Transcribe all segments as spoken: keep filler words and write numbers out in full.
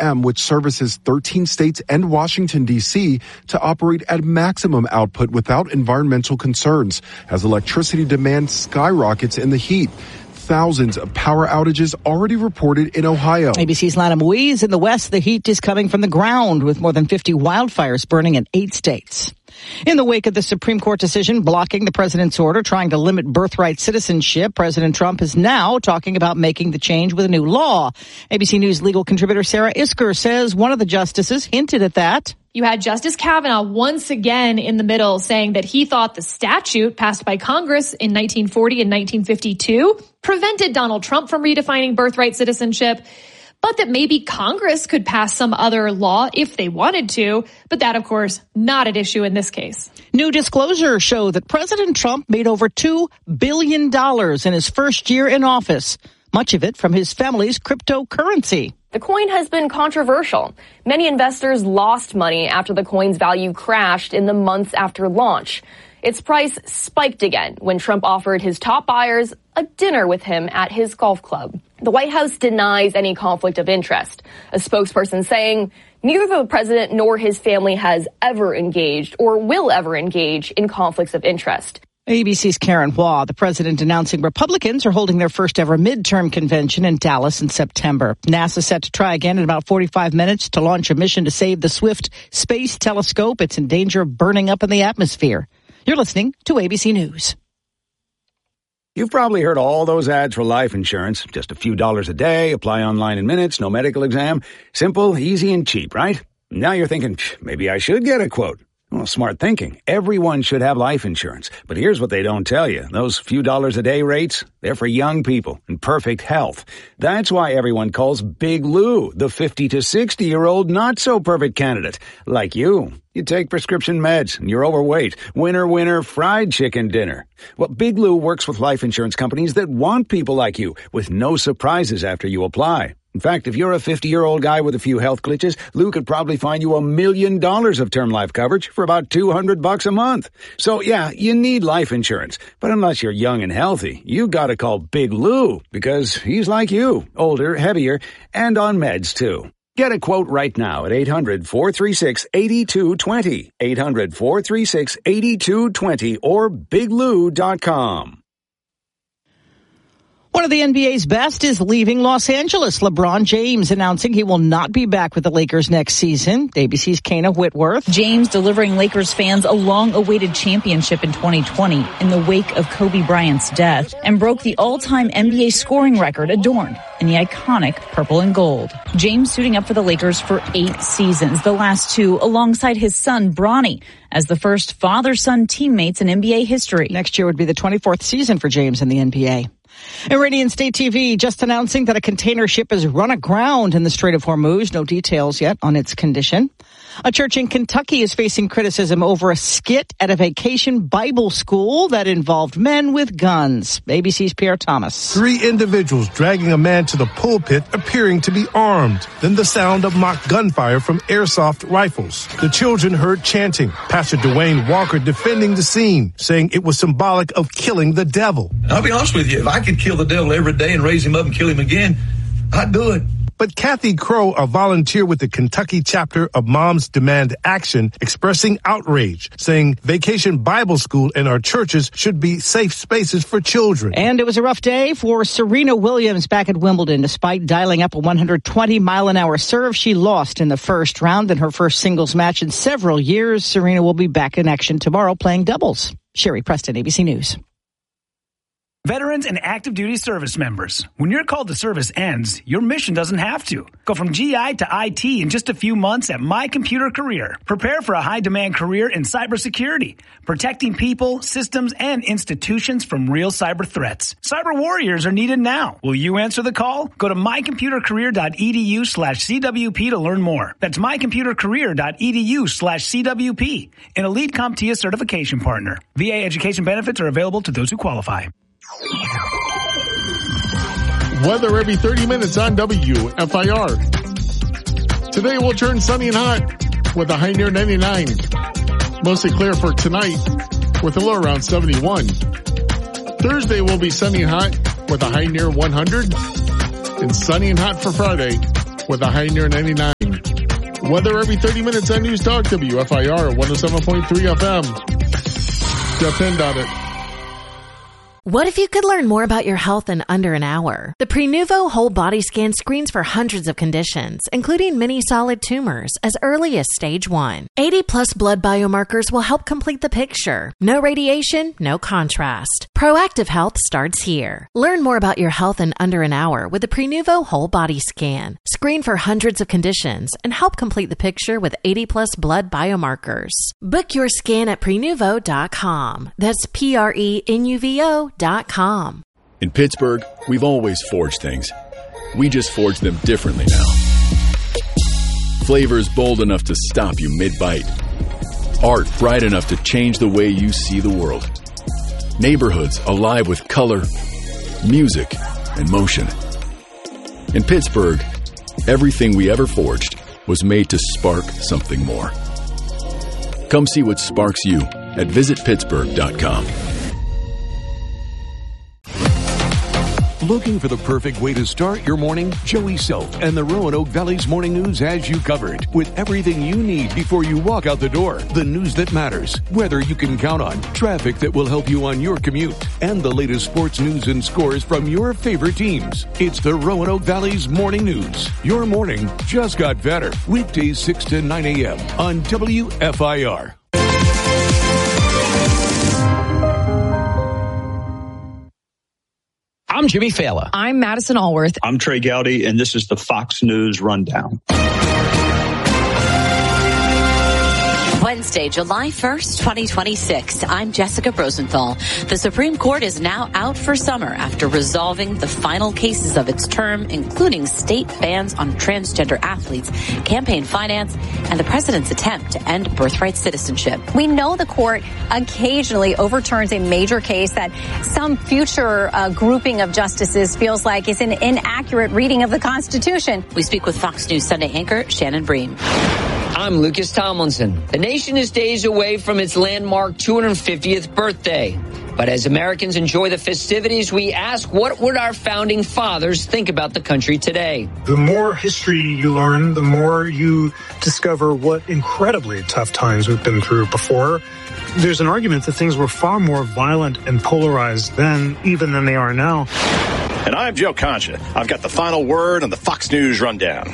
M, which services thirteen states and Washington, D C, to operate at maximum output without environmental concerns as electricity demand skyrockets in the heat. Thousands of power outages already reported in Ohio. A B C's Lana Moise. In the West, the heat is coming from the ground with more than fifty wildfires burning in eight states. In the wake of the Supreme Court decision blocking the president's order trying to limit birthright citizenship, President Trump is now talking about making the change with a new law. A B C News legal contributor Sarah Isker says one of the justices hinted at that. You had Justice Kavanaugh once again in the middle saying that he thought the statute passed by Congress in nineteen forty and nineteen fifty-two prevented Donald Trump from redefining birthright citizenship, but that maybe Congress could pass some other law if they wanted to. But that, of course, not at issue in this case. New disclosures show that President Trump made over two billion dollars in his first year in office, much of it from his family's cryptocurrency. The coin has been controversial. Many investors lost money after the coin's value crashed in the months after launch. Its price spiked again when Trump offered his top buyers a dinner with him at his golf club. The White House denies any conflict of interest, a spokesperson saying neither the president nor his family has ever engaged or will ever engage in conflicts of interest. A B C's Karen Hua, the president announcing Republicans are holding their first ever midterm convention in Dallas in September. NASA set to try again in about forty-five minutes to launch a mission to save the Swift Space Telescope. It's in danger of burning up in the atmosphere. You're listening to A B C News. You've probably heard all those ads for life insurance. Just a few dollars a day, apply online in minutes, no medical exam. Simple, easy, and cheap, right? Now you're thinking, maybe I should get a quote. Well, smart thinking. Everyone should have life insurance. But here's what they don't tell you. Those few dollars a day rates, they're for young people in perfect health. That's why everyone calls Big Lou the fifty to sixty-year-old not-so-perfect candidate. Like you. You take prescription meds and you're overweight. Winner, winner, fried chicken dinner. Well, Big Lou works with life insurance companies that want people like you with no surprises after you apply. In fact, if you're a fifty-year-old guy with a few health glitches, Lou could probably find you a million dollars of term life coverage for about two hundred bucks a month. So yeah, you need life insurance. But unless you're young and healthy, you gotta call Big Lou because he's like you, older, heavier, and on meds too. Get a quote right now at eight hundred, four three six, eight two two zero, eight hundred, four three six, eight two two zero or big lou dot com. One of the N B A's best is leaving Los Angeles. LeBron James announcing he will not be back with the Lakers next season. A B C's Kana Whitworth. James delivering Lakers fans a long-awaited championship in twenty twenty in the wake of Kobe Bryant's death and broke the all-time N B A scoring record adorned in the iconic purple and gold. James suiting up for the Lakers for eight seasons, the last two alongside his son Bronny as the first father-son teammates in N B A history. Next year would be the twenty-fourth season for James in the N B A. Iranian State T V just announcing that a container ship has run aground in the Strait of Hormuz. No details yet on its condition. A church in Kentucky is facing criticism over a skit at a vacation Bible school that involved men with guns. A B C's Pierre Thomas. Three individuals dragging a man to the pulpit appearing to be armed. Then the sound of mock gunfire from airsoft rifles. The children heard chanting. Pastor Dwayne Walker defending the scene, saying it was symbolic of killing the devil. I'll be honest with you. If I could kill the devil every day and raise him up and kill him again, I'd do it. But Kathy Crow, a volunteer with the Kentucky chapter of Moms Demand Action, expressing outrage, saying Vacation Bible School and our churches should be safe spaces for children. And it was a rough day for Serena Williams back at Wimbledon. Despite dialing up a one hundred twenty mile an hour serve, she lost in the first round in her first singles match in several years. Serena will be back in action tomorrow playing doubles. Sherry Preston, A B C News. Veterans and active duty service members, when your call to service ends, your mission doesn't have to. Go from G I to I T in just a few months at My Computer Career. Prepare for a high-demand career in cybersecurity, protecting people, systems, and institutions from real cyber threats. Cyber warriors are needed now. Will you answer the call? Go to mycomputercareer.edu slash CWP to learn more. That's mycomputercareer.edu slash CWP, an Elite CompTIA certification partner. V A education benefits are available to those who qualify. Weather every thirty minutes on W F I R. Today will turn sunny and hot with a high near ninety-nine. Mostly clear for tonight with a low around seventy-one. Thursday will be sunny and hot with a high near one hundred. And sunny and hot for Friday with a high near ninety-nine. Weather every thirty minutes on News Talk W F I R one oh seven point three F M. Depend on it. What if you could learn more about your health in under an hour? The Prenuvo Whole Body Scan screens for hundreds of conditions, including many solid tumors, as early as stage one. eighty plus blood biomarkers will help complete the picture. No radiation, no contrast. Proactive health starts here. Learn more about your health in under an hour with the Prenuvo Whole Body Scan. Screen for hundreds of conditions and help complete the picture with eighty plus blood biomarkers. Book your scan at prenuvo dot com. That's P R E N U V O dot com. In Pittsburgh, we've always forged things. We just forge them differently now. Flavors bold enough to stop you mid-bite. Art bright enough to change the way you see the world. Neighborhoods alive with color, music, and motion. In Pittsburgh, everything we ever forged was made to spark something more. Come see what sparks you at visit pittsburgh dot com. Looking for the perfect way to start your morning? Joey Self and the Roanoke Valley's Morning News has you covered with everything you need before you walk out the door. The news that matters, weather you can count on, traffic that will help you on your commute, and the latest sports news and scores from your favorite teams. It's the Roanoke Valley's Morning News. Your morning just got better. Weekdays six to nine a.m. on W F I R. I'm Jimmy Fallon. I'm Madison Allworth. I'm Trey Gowdy, and this is the Fox News Rundown. Wednesday, July first, twenty twenty-six. I'm Jessica Rosenthal. The Supreme Court is now out for summer after resolving the final cases of its term, including state bans on transgender athletes, campaign finance, and the president's attempt to end birthright citizenship. We know the court occasionally overturns a major case that some future uh, grouping of justices feels like is an inaccurate reading of the Constitution. We speak with Fox News Sunday anchor Shannon Bream. I'm Lucas Tomlinson. The nation is days away from its landmark two hundred fiftieth birthday. But as Americans enjoy the festivities, we ask, what would our founding fathers think about the country today? The more history you learn, the more you discover what incredibly tough times we've been through before. There's an argument that things were far more violent and polarized then, even than they are now. And I'm Joe Concha. I've got the final word on the Fox News Rundown.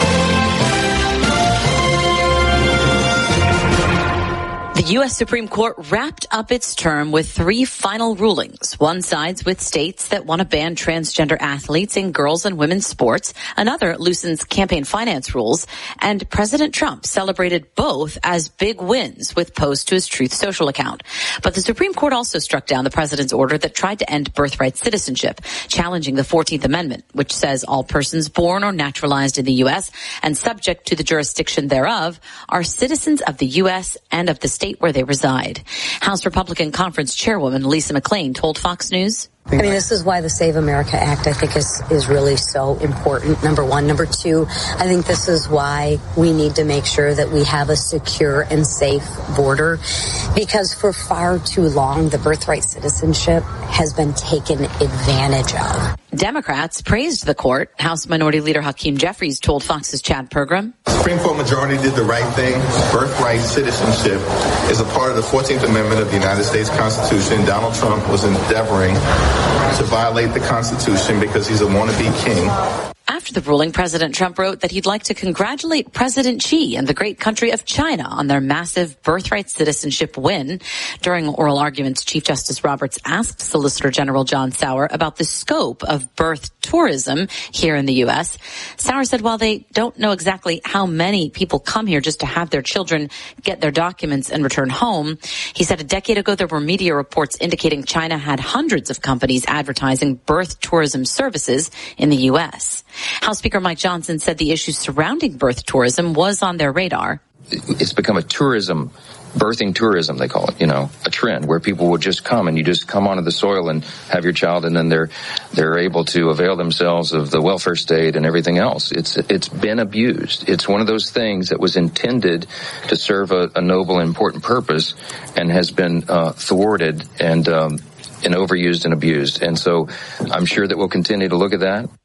The U S Supreme Court wrapped up its term with three final rulings. One sides with states that want to ban transgender athletes in girls and women's sports. Another loosens campaign finance rules. And President Trump celebrated both as big wins with posts to his Truth Social account. But the Supreme Court also struck down the president's order that tried to end birthright citizenship, challenging the fourteenth Amendment, which says all persons born or naturalized in the U S and subject to the jurisdiction thereof are citizens of the U S and of the state where they reside. House Republican Conference Chairwoman Lisa McClain told Fox News. I mean, this is why the Save America Act, I think, is, is really so important, number one. Number two, I think this is why we need to make sure that we have a secure and safe border, because for far too long, the birthright citizenship has been taken advantage of. Democrats praised the court. House Minority Leader Hakeem Jeffries told Fox's Chad Program. The Supreme Court majority did the right thing. Birthright citizenship is a part of the fourteenth Amendment of the United States Constitution. Donald Trump was endeavoring to violate the Constitution because he's a wannabe king. After the ruling, President Trump wrote that he'd like to congratulate President Xi and the great country of China on their massive birthright citizenship win. During oral arguments, Chief Justice Roberts asked Solicitor General John Sauer about the scope of birth tourism here in the U S. Sauer said while they don't know exactly how many people come here just to have their children get their documents and return home, he said a decade ago there were media reports indicating China had hundreds of companies advertising birth tourism services in the U S. House Speaker Mike Johnson said the issue surrounding birth tourism was on their radar. It's become a tourism, birthing tourism, they call it, you know, a trend where people would just come and you just come onto the soil and have your child, and then they're they're able to avail themselves of the welfare state and everything else. It's it's been abused. It's one of those things that was intended to serve a, a noble and important purpose and has been uh, thwarted and um, and overused and abused. And so I'm sure that we'll continue to look at that.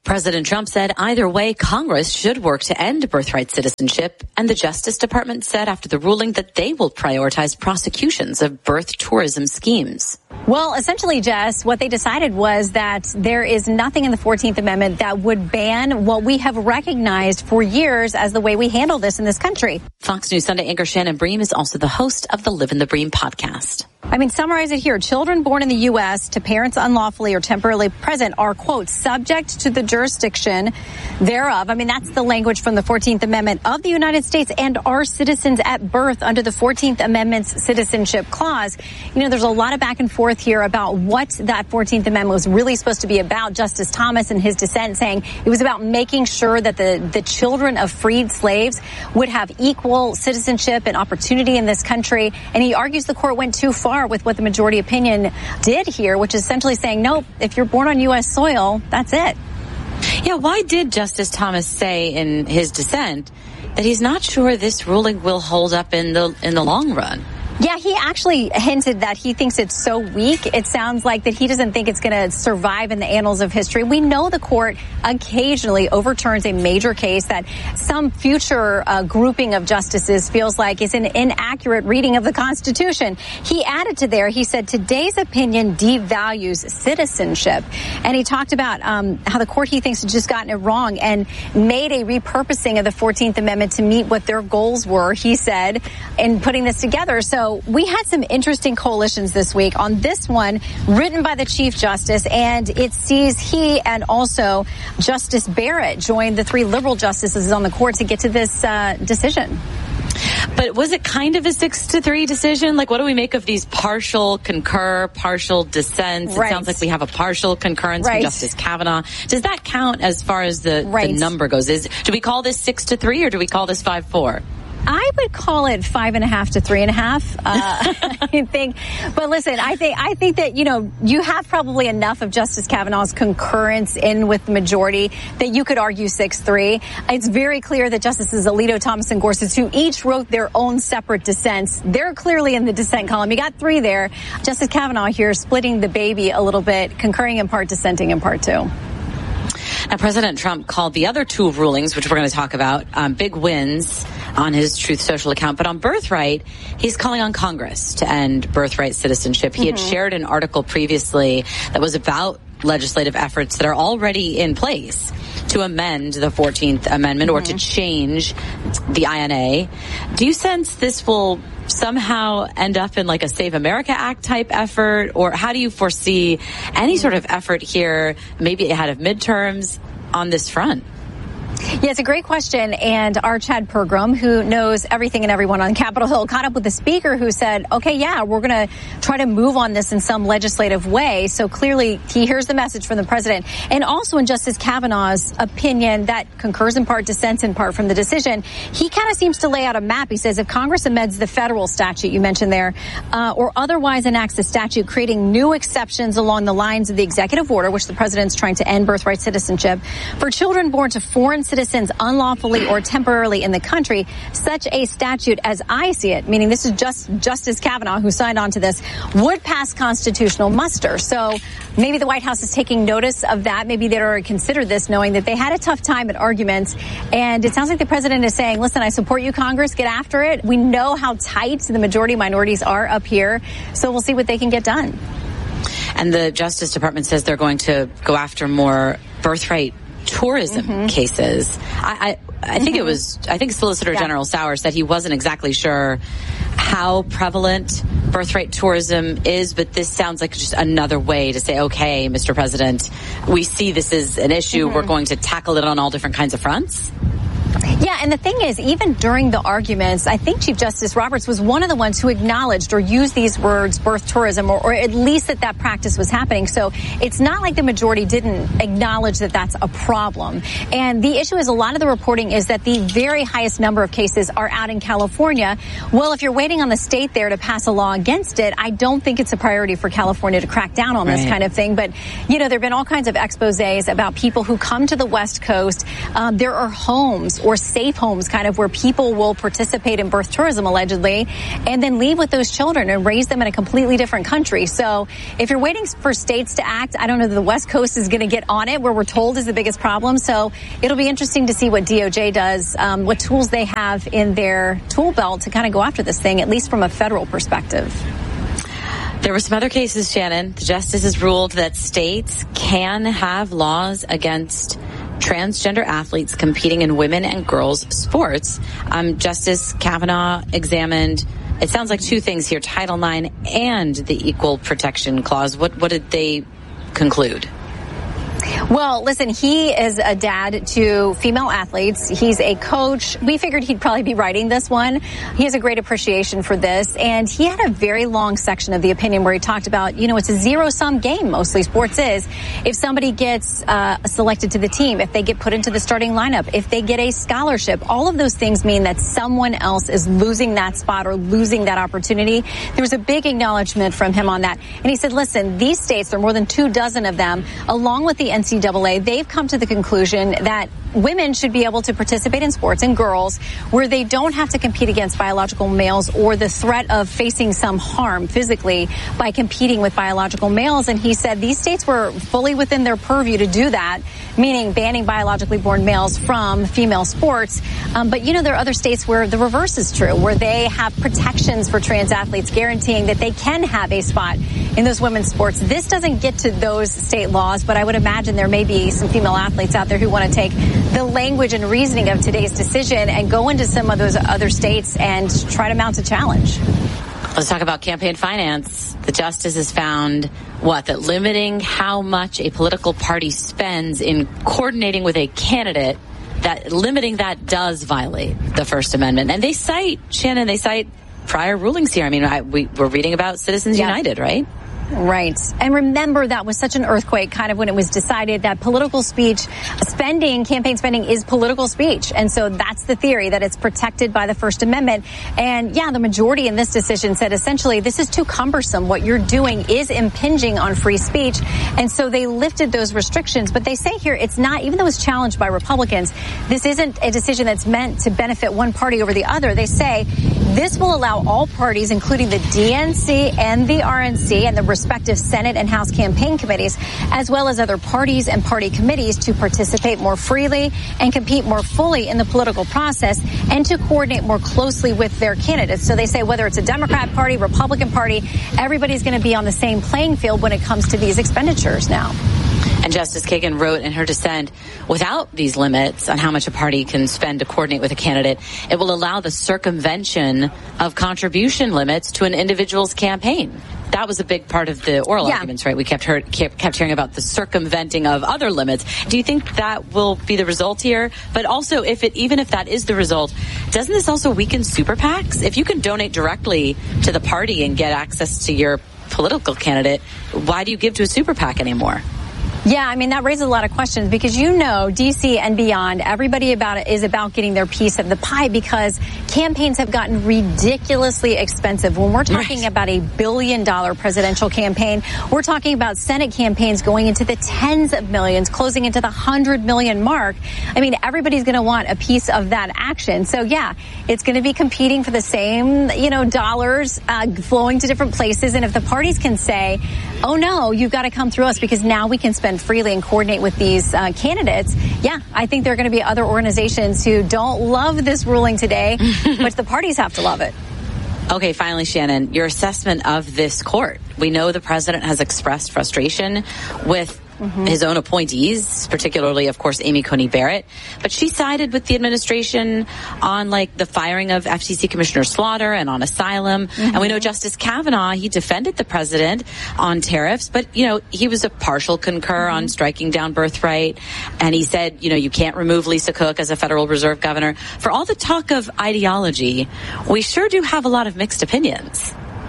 President Trump said either way, Congress should work to end birthright citizenship, and the Justice Department said after the ruling that they will prioritize prosecutions of birth tourism schemes. Well, essentially, Jess, what they decided was that there is nothing in the fourteenth Amendment that would ban what we have recognized for years as the way we handle this in this country. Fox News Sunday anchor Shannon Bream is also the host of the Live in the Bream podcast. I mean, summarize it here. Children born in the U S to parents unlawfully or temporarily present are, quote, subject to the jurisdiction thereof. I mean, that's the language from the fourteenth Amendment of the United States and are citizens at birth under the fourteenth Amendment's citizenship clause. You know, there's a lot of back and forth here about what that fourteenth Amendment was really supposed to be about. Justice Thomas in his dissent saying it was about making sure that the, the children of freed slaves would have equal citizenship and opportunity in this country. And he argues the court went too far with what the majority opinion did here, which is essentially saying, nope, if you're born on U S soil, that's it. Yeah, why did Justice Thomas say in his dissent that he's not sure this ruling will hold up in the in the long run? Yeah, he actually hinted that he thinks it's so weak. It sounds like that he doesn't think it's going to survive in the annals of history. We know the court occasionally overturns a major case that some future uh, grouping of justices feels like is an inaccurate reading of the Constitution. He added to there, he said, today's opinion devalues citizenship. And he talked about um, how the court, he thinks, has just gotten it wrong and made a repurposing of the fourteenth Amendment to meet what their goals were, he said, in putting this together. So we had some interesting coalitions this week on this one written by the Chief Justice, and it sees he and also Justice Barrett join the three liberal justices on the court to get to this uh, decision. But was it kind of a six to three decision? Like, what do we make of these partial concur, partial dissents? Right. It sounds like we have a partial concurrence right. from Justice Kavanaugh. Does that count as far as the, right. the number goes? Is do we call this six to three or do we call this five four? I would call it five and a half to three and a half. Uh, I think, but listen, I think I think that you know you have probably enough of Justice Kavanaugh's concurrence in with the majority that you could argue six three. It's very clear that Justices Alito, Thomas, and Gorsuch, who each wrote their own separate dissents, they're clearly in the dissent column. You got three there. Justice Kavanaugh here splitting the baby a little bit, concurring in part, dissenting in part too. Now, President Trump called the other two rulings, which we're going to talk about, um, big wins on his Truth Social account. But on birthright, he's calling on Congress to end birthright citizenship. He mm-hmm. had shared an article previously that was about legislative efforts that are already in place to amend the fourteenth Amendment mm-hmm. or to change the I N A. Do you sense this will somehow end up in like a Save America Act type effort? Or how do you foresee any sort of effort here, maybe ahead of midterms, on this front? Yeah, it's a great question. And our Chad Pergram, who knows everything and everyone on Capitol Hill, caught up with the speaker who said, okay, yeah, we're going to try to move on this in some legislative way. So clearly he hears the message from the president. And also in Justice Kavanaugh's opinion that concurs in part, dissents in part from the decision, he kind of seems to lay out a map. He says if Congress amends the federal statute you mentioned there, uh, or otherwise enacts a statute creating new exceptions along the lines of the executive order, which the president's trying to end birthright citizenship, for children born to foreign citizens unlawfully or temporarily in the country, such a statute, as I see it, meaning this is just Justice Kavanaugh who signed on to this, would pass constitutional muster. So maybe the White House is taking notice of that. Maybe they'd already considered this, knowing that they had a tough time at arguments. And it sounds like the president is saying, listen, I support you, Congress, get after it. We know how tight the majority minorities are up here, so we'll see what they can get done. And the Justice Department says they're going to go after more birthright tourism mm-hmm. cases. I, I, I think mm-hmm. it was, I think Solicitor yeah. General Sauer said he wasn't exactly sure how prevalent birthright tourism is, but this sounds like just another way to say, okay, Mister President, we see this is an issue. Mm-hmm. We're going to tackle it on all different kinds of fronts. Yeah, and the thing is, even during the arguments, I think Chief Justice Roberts was one of the ones who acknowledged or used these words, birth tourism, or, or at least that that practice was happening. So it's not like the majority didn't acknowledge that that's a problem. And the issue is a lot of the reporting is that the very highest number of cases are out in California. Well, if you're waiting on the state there to pass a law against it, I don't think it's a priority for California to crack down on right. this kind of thing. But, you know, there have been all kinds of exposés about people who come to the West Coast. Um, there are homes or or safe homes, kind of where people will participate in birth tourism, allegedly, and then leave with those children and raise them in a completely different country. So if you're waiting for states to act, I don't know that the West Coast is going to get on it, where we're told is the biggest problem. So it'll be interesting to see what D O J does, um, what tools they have in their tool belt to kind of go after this thing, at least from a federal perspective. There were some other cases, Shannon. The justice has ruled that states can have laws against transgender athletes competing in women and girls sports. Um, Justice Kavanaugh examined, it sounds like two things here, Title nine and the Equal Protection Clause. What, what did they conclude? Well, listen, he is a dad to female athletes. He's a coach. We figured he'd probably be writing this one. He has a great appreciation for this. And he had a very long section of the opinion where he talked about, you know, it's a zero-sum game, mostly sports is. If somebody gets uh, selected to the team, if they get put into the starting lineup, if they get a scholarship, all of those things mean that someone else is losing that spot or losing that opportunity. There was a big acknowledgement from him on that. And he said, listen, these states, there are more than two dozen of them, along with the N C double A, they've come to the conclusion that women should be able to participate in sports, and girls, where they don't have to compete against biological males or the threat of facing some harm physically by competing with biological males. And he said these states were fully within their purview to do that, meaning banning biologically born males from female sports. Um, but, you know, there are other states where the reverse is true, where they have protections for trans athletes guaranteeing that they can have a spot in those women's sports. This doesn't get to those state laws, but I would imagine there may be some female athletes out there who want to take the language and reasoning of today's decision and go into some of those other states and try to mount a challenge. Let's talk about campaign finance. The justice has found, what, that limiting how much a political party spends in coordinating with a candidate, that limiting that does violate the First Amendment. And they cite, Shannon, they cite prior rulings here. I mean, I, we, we're reading about Citizens yeah. United, right? Right. And remember, that was such an earthquake kind of when it was decided that political speech spending, campaign spending is political speech. And so that's the theory, that it's protected by the First Amendment. And yeah, the majority in this decision said essentially this is too cumbersome. What you're doing is impinging on free speech. And so they lifted those restrictions. But they say here it's not, even though it's challenged by Republicans, this isn't a decision that's meant to benefit one party over the other. They say this will allow all parties, including the D N C and the R N C and the respective Senate and House campaign committees, as well as other parties and party committees, to participate more freely and compete more fully in the political process and to coordinate more closely with their candidates. So they say whether it's a Democrat Party, Republican Party, everybody's going to be on the same playing field when it comes to these expenditures now. And Justice Kagan wrote in her dissent, without these limits on how much a party can spend to coordinate with a candidate, it will allow the circumvention of contribution limits to an individual's campaign. That was a big part of the oral yeah. arguments, right? We kept, heard, kept kept hearing about the circumventing of other limits. Do you think that will be the result here? But also, if it even if that is the result, doesn't this also weaken super PACs? If you can donate directly to the party and get access to your political candidate, why do you give to a super PAC anymore? Yeah, I mean, that raises a lot of questions because, you know, D C and beyond, everybody about it is about getting their piece of the pie because campaigns have gotten ridiculously expensive. When we're talking right. about a billion dollar presidential campaign, we're talking about Senate campaigns going into the tens of millions, closing into the hundred million mark. I mean, everybody's going to want a piece of that action. So, yeah, it's going to be competing for the same, you know, dollars uh, flowing to different places. And if the parties can say, oh, no, you've got to come through us because now we can spend freely and coordinate with these uh, candidates. Yeah, I think there are going to be other organizations who don't love this ruling today, but the parties have to love it. Okay, finally, Shannon, your assessment of this court. We know the president has expressed frustration with Mm-hmm. his own appointees, particularly, of course, Amy Coney Barrett. But she sided with the administration on, like, the firing of F T C Commissioner Slaughter and on asylum. Mm-hmm. And we know Justice Kavanaugh, he defended the president on tariffs, but, you know, he was a partial concur mm-hmm. on striking down birthright. And he said, you know, you can't remove Lisa Cook as a Federal Reserve governor. For all the talk of ideology, we sure do have a lot of mixed opinions.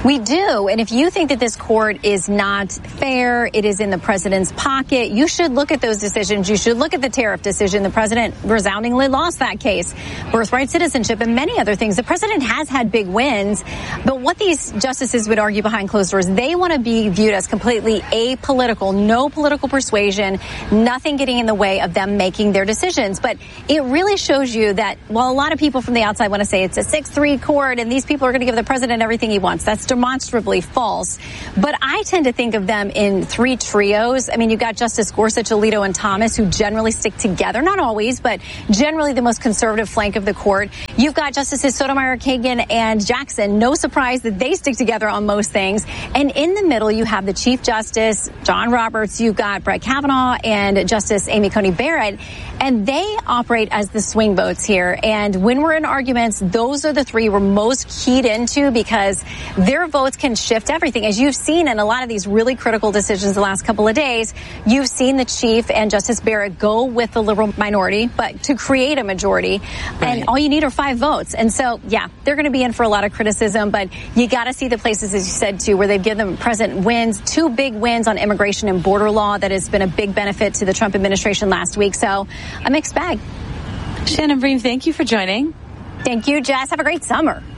We do. And if you think that this court is not fair, it is in the president's pocket, you should look at those decisions. You should look at the tariff decision. The president resoundingly lost that case. Birthright citizenship and many other things. The president has had big wins. But what these justices would argue behind closed doors, they want to be viewed as completely apolitical, no political persuasion, nothing getting in the way of them making their decisions. But it really shows you that while a lot of people from the outside want to say it's a six three court and these people are going to give the president everything he wants, that's demonstrably false. But I tend to think of them in three trios. I mean, you've got Justice Gorsuch, Alito, and Thomas, who generally stick together. Not always, but generally the most conservative flank of the court. You've got Justices Sotomayor, Kagan, and Jackson. No surprise that they stick together on most things. And in the middle, you have the Chief Justice, John Roberts. You've got Brett Kavanaugh and Justice Amy Coney Barrett. And they operate as the swing votes here. And when we're in arguments, those are the three we're most keyed into because their votes can shift everything. As you've seen in a lot of these really critical decisions the last couple of days, you've seen the Chief and Justice Barrett go with the liberal minority, but to create a majority. Right. And all you need are five votes. And so, yeah, they're going to be in for a lot of criticism, but you got to see the places, as you said, too, where they've given the president wins, two big wins on immigration and border law. That has been a big benefit to the Trump administration last week. So a mixed bag. Shannon Bream, thank you for joining. Thank you, Jess. Have a great summer.